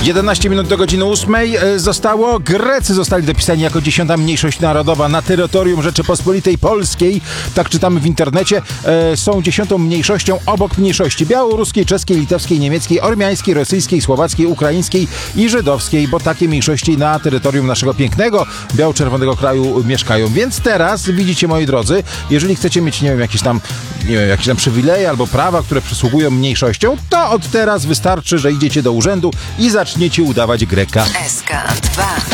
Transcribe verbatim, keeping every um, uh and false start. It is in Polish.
jedenaście minut do godziny ósmej zostało. Grecy zostali dopisani jako dziesiąta mniejszość narodowa na terytorium Rzeczypospolitej Polskiej. Tak czytamy w internecie. Są dziesiątą mniejszością obok mniejszości białoruskiej, czeskiej, litewskiej, niemieckiej, ormiańskiej, rosyjskiej, słowackiej, ukraińskiej i żydowskiej, bo takie mniejszości na terytorium naszego pięknego, biało-czerwonego kraju mieszkają. Więc teraz widzicie, moi drodzy, jeżeli chcecie mieć, nie wiem, jakieś tam, nie wiem, jakieś tam przywileje albo prawa, które przysługują mniejszościom, to od teraz wystarczy, że idziecie do urzędu i zaczniecie udawać Greka. S K dwa.